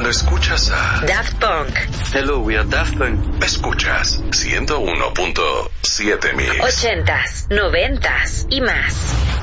Cuando escuchas a Daft Punk. Hello, we are Daft Punk. Escuchas 101.7 Mix. 80s, 90s y más.